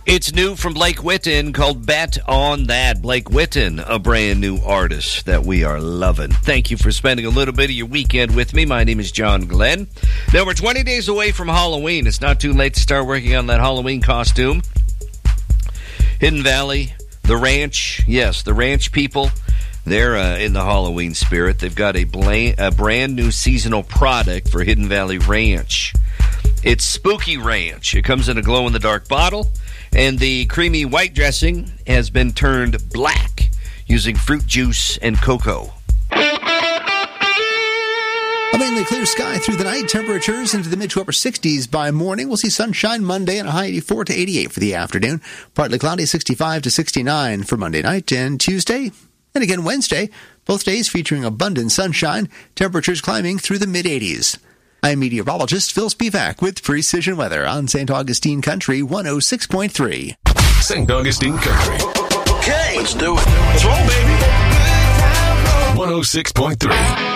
It's new from Blake Whitten called Bet on That. Blake Whitten, a brand new artist that we are loving. Thank you for spending a little bit of your weekend with me. My name is John Glenn. Now, we're 20 days away from Halloween. It's not too late to start working on that Halloween costume. Hidden Valley, the ranch. Yes, the ranch people. They're in the Halloween spirit. They've got a brand new seasonal product for Hidden Valley Ranch. It's Spooky Ranch. It comes in a glow-in-the-dark bottle, and the creamy white dressing has been turned black using fruit juice and cocoa. A mainly clear sky through the night. Temperatures into the mid to upper 60s by morning. We'll see sunshine Monday and a high 84 to 88 for the afternoon. Partly cloudy, 65 to 69 for Monday night and Tuesday. And again Wednesday, both days featuring abundant sunshine, temperatures climbing through the mid-80s. I'm meteorologist Phil Spivak with Precision Weather on St. Augustine Country 106.3. St. Augustine Country. Okay, let's do it. Let's roll, baby. 106.3.